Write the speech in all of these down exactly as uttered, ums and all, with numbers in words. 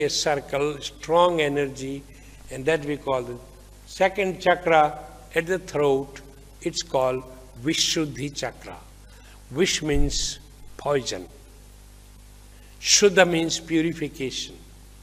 a circle, strong energy, and that we call the second chakra at the throat. It's called Vishuddhi chakra. Vish means poison. Shuddha means purification.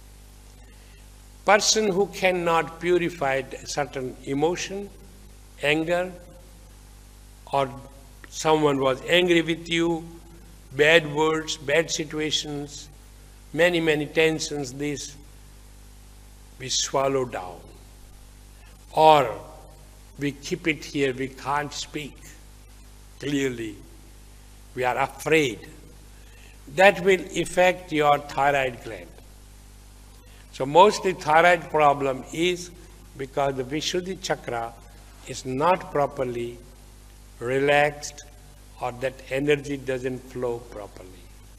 Person who cannot purify a certain emotion, anger, or someone was angry with you, bad words, bad situations, many, many tensions, this we swallow down. Or we keep it here, we can't speak clearly. We are afraid. That will affect your thyroid gland. So mostly thyroid problem is because the Vishuddhi chakra is not properly relaxed, or that energy doesn't flow properly.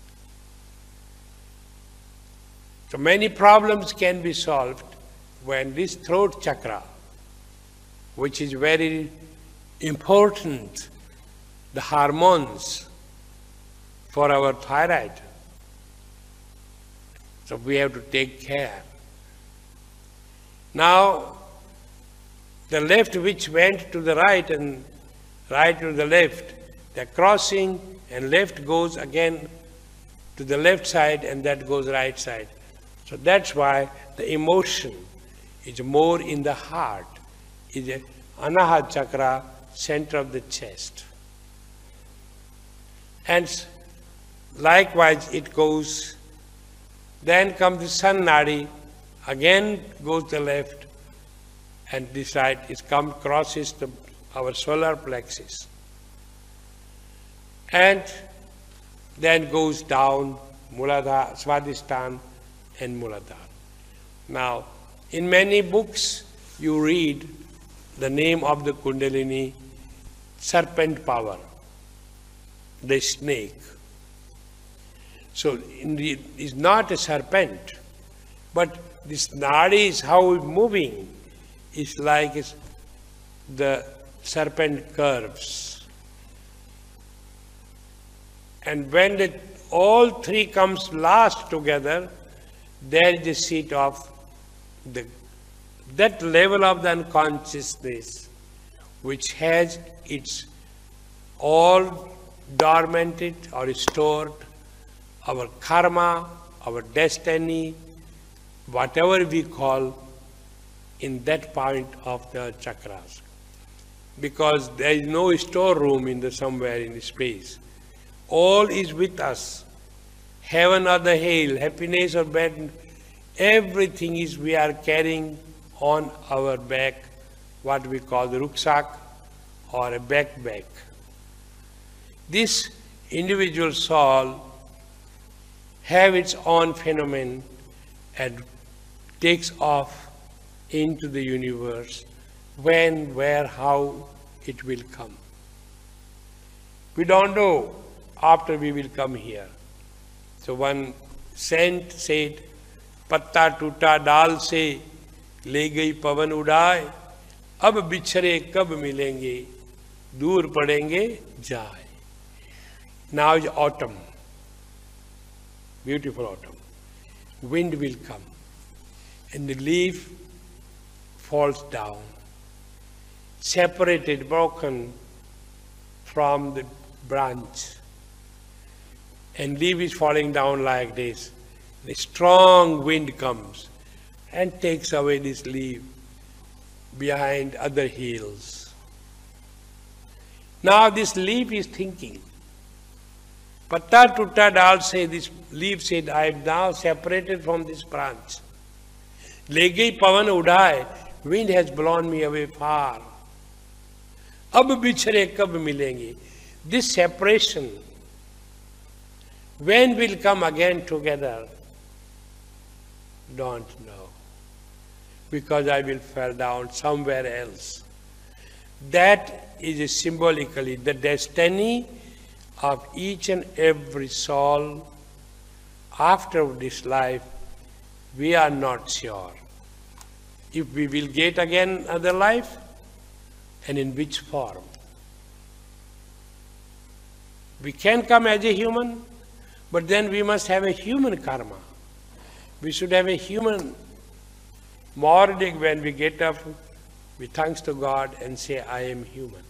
So many problems can be solved when this throat chakra, which is very important, the hormones for our thyroid. So we have to take care. Now, the left which went to the right and right to the left, they're crossing, and left goes again to the left side and that goes right side. So that's why the emotion is more in the heart, is a Anahata chakra, center of the chest. And likewise it goes, then comes the sun nadi, again goes the left, and this side is come crosses the, our solar plexus. And then goes down Muladhara, Swadhisthana and Muladhara. Now, in many books you read the name of the Kundalini, serpent power, the snake. So it is not a serpent, but this nadi is how it's moving. It's like it's the serpent curves. And when the, all three comes last together, there is a seat of the, that level of the unconsciousness which has its all dormanted or stored, our karma, our destiny, whatever we call, in that point of the chakras. Because there is no storeroom in the somewhere in the space. All is with us. Heaven or the hell, happiness or bad, everything is we are carrying on our back, what we call the rucksack or a backpack. This individual soul have its own phenomenon and takes off into the universe when, where, how it will come. We don't know after we will come here. So one saint said, Patta tuta dal se le gayi pavan udaye, ab bichhare kab milenge, dur padenge jaye. Now is autumn, beautiful autumn. Wind will come and the leaf falls down, separated, broken from the branch. And leaf is falling down like this. The strong wind comes and takes away this leaf behind other hills. Now this leaf is thinking. Patta tutta dal say, this leaf said, I am now separated from this branch. Le gayi pavan udaye, wind has blown me away far. Ab bichhare kab milenge. This separation, when will come again together? Don't know. Because I will fall down somewhere else. That is symbolically the destiny of each and every soul. After this life, we are not sure if we will get again another life and in which form. We can come as a human, but then we must have a human karma. We should have a human morning when we get up, we thanks to God and say, I am human.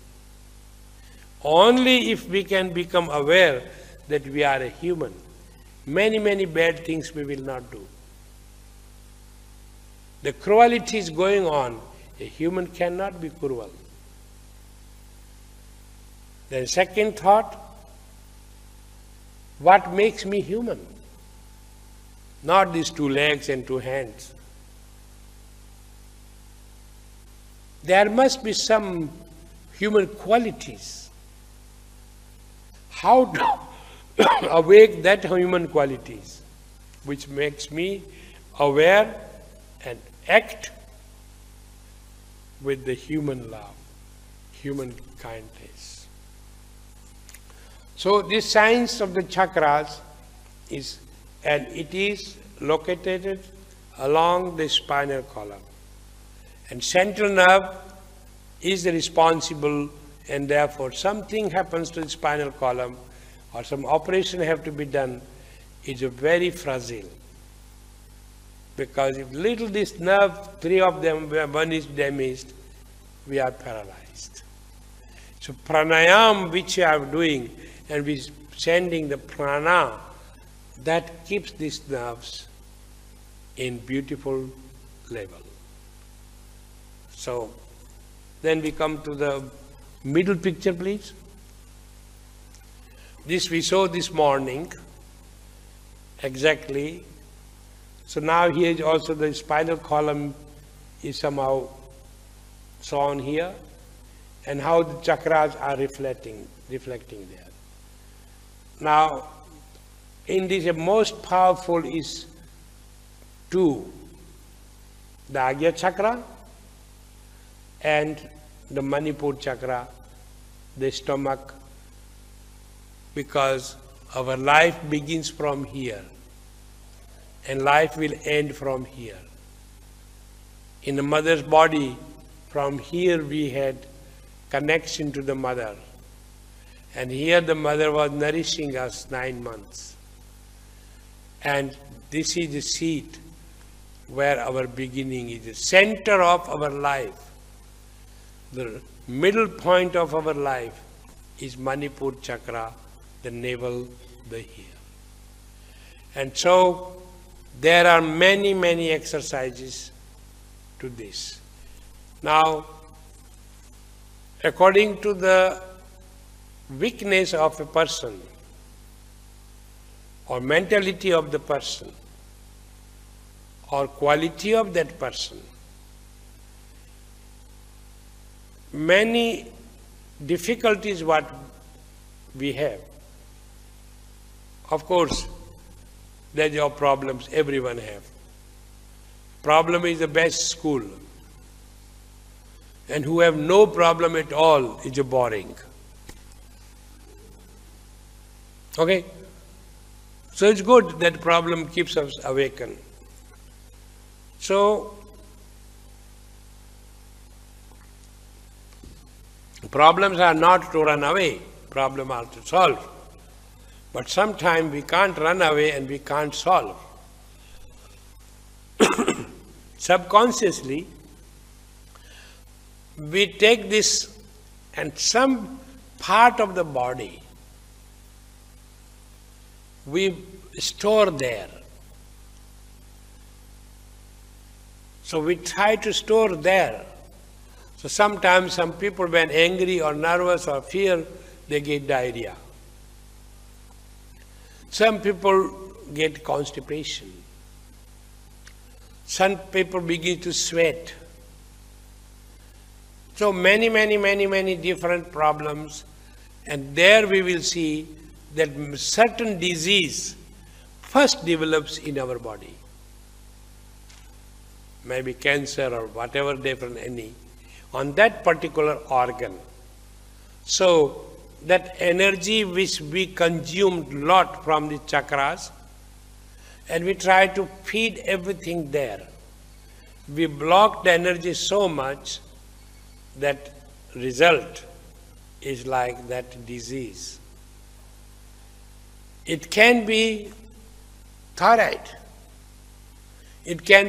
Only if we can become aware that we are a human, many, many bad things we will not do. The cruelty is going on. A human cannot be cruel. Then second thought, what makes me human? Not these two legs and two hands. There must be some human qualities. How to awake that human qualities which makes me aware and act with the human love, human kindness. So this science of the chakras is, and it is located along the spinal column. And central nerve is responsible, and therefore something happens to the spinal column or some operation have to be done, is very fragile. Because if little this nerve, three of them, where one is damaged, we are paralyzed. So pranayam which we are doing, and we sending the prana, that keeps these nerves in beautiful level. So then we come to the middle picture, please. This we saw this morning, exactly. So now here is also the spinal column is somehow shown here, and how the chakras are reflecting, reflecting there. Now, in this, the most powerful is two, the Agya chakra and the Manipur chakra, the stomach, because our life begins from here and life will end from here. In the mother's body, from here we had connection to the mother. And here the mother was nourishing us nine months. And this is the seat where our beginning is, the center of our life. The middle point of our life is Manipur chakra, the navel, the here. And so there are many, many exercises to this. Now, according to the weakness of a person or mentality of the person or quality of that person, many difficulties what we have. Of course, there are problems everyone have. Problem is the best school. And who have no problem at all is a boring. Okay? So it's good that problem keeps us awakened. So, problems are not to run away, problems are to solve. But sometimes we can't run away and we can't solve. Subconsciously, we take this and some part of the body we store there. So we try to store there. So sometimes some people when angry or nervous or fear, they get diarrhea. Some people get constipation. Some people begin to sweat. So many, many, many, many different problems. And there we will see that certain disease first develops in our body. Maybe cancer or whatever different any, on that particular organ. So that energy which we consumed lot from the chakras, and we try to feed everything there. We block the energy so much that result is like that disease. It can be thyroid. It can